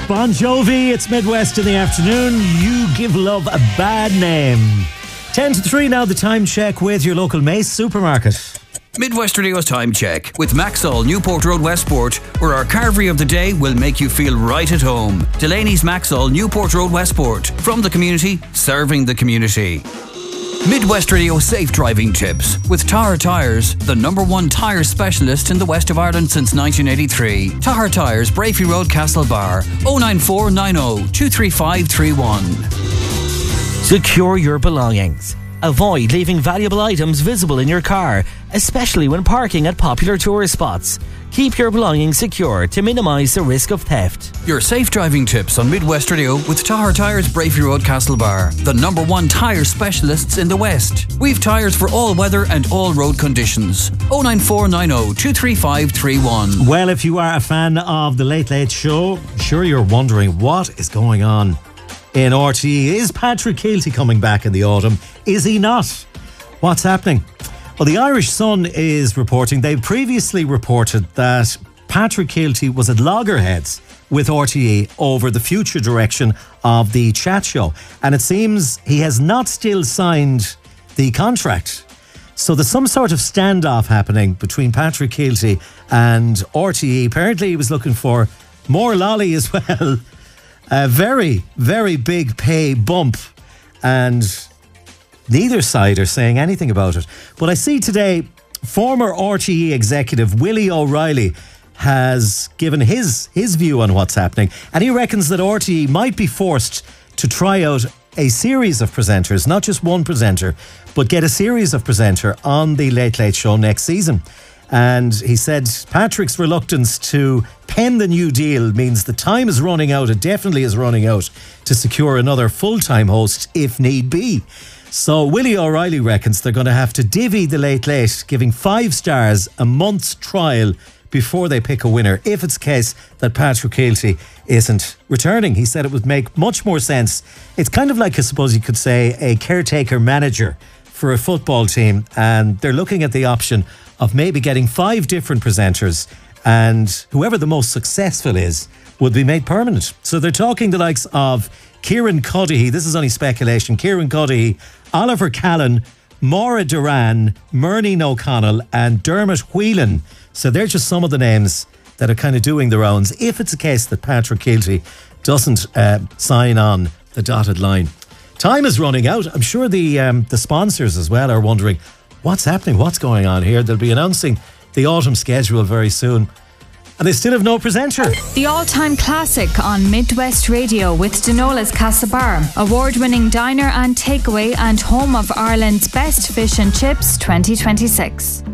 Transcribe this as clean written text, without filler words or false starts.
Bon Jovi, it's Midwest in the afternoon. You give love a bad name. 10 to 3 now, the time check with your local Mace supermarket. Midwest Radio's time check with Maxol, Newport Road, Westport, where our carvery of the day will make you feel right at home. Delaney's Maxol, Newport Road, Westport. From the community, serving the community. Midwest Radio safe driving tips with Tahar Tyres, the #1 tyre specialist in the west of Ireland since 1983. Tahar Tyres, Brafey Road, Castlebar, 09490 23531. Secure your belongings. Avoid leaving valuable items visible in your car, especially when parking at popular tourist spots. Keep your belongings secure to minimise the risk of theft. Your safe driving tips on Midwest Radio with Tahar Tyres, Brafey Road, Castlebar, the #1 tyre specialists in the West. We've tyres for all weather and all road conditions. 09490 23531. Well, if you are a fan of The Late Late Show, sure you're wondering what is going on in RTE. Is Patrick Kielty coming back in the autumn? Is he not? What's happening? Well, the Irish Sun is reporting, they previously reported that Patrick Kielty was at loggerheads with RTE over the future direction of the chat show. And it seems he has not still signed the contract. So there's some sort of standoff happening between Patrick Kielty and RTE. Apparently he was looking for more lolly as well. A very, very big pay bump. And neither side are saying anything about it. But I see today, former RTE executive Willie O'Reilly has given his view on what's happening. And he reckons that RTE might be forced to try out a series of presenters, not just one presenter, but get a series of presenter on the Late Late Show next season. And he said Patrick's reluctance to pen the new deal means the time is running out. It definitely is running out to secure another full-time host if need be. So Willie O'Reilly reckons they're going to have to divvy the Late Late, giving 5 stars a month's trial before they pick a winner, if it's the case that Patrick Kielty isn't returning. He said it would make much more sense. It's kind of like, I suppose you could say, a caretaker manager for a football team, and they're looking at the option of maybe getting 5 different presenters, and whoever the most successful is would be made permanent. So they're talking the likes of Kieran Cuddihy, this is only speculation, Kieran Cuddihy, Oliver Callan, Maura Duran, Murneen O'Connell and Dermot Whelan. So they're just some of the names that are kind of doing the rounds if it's a case that Patrick Kielty doesn't sign on the dotted line. Time is running out. I'm sure the sponsors as well are wondering what's happening, what's going on here. They'll be announcing the autumn schedule very soon. And they still have no presenter. The all-time classic on Midwest Radio with Denola's Castlebar, award-winning diner and takeaway and home of Ireland's best fish and chips 2026.